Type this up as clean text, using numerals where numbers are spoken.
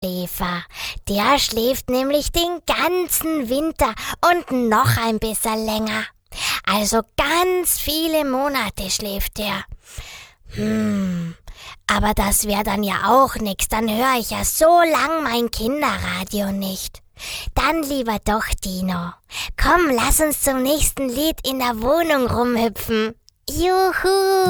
Schläfer. Der schläft nämlich den ganzen Winter und noch ein bisschen länger. Also ganz viele Monate schläft er. Aber das wäre dann ja auch nix, dann höre ich ja so lang mein Kinderradio nicht. Dann lieber doch, Dino. Komm, lass uns zum nächsten Lied in der Wohnung rumhüpfen. Juhu!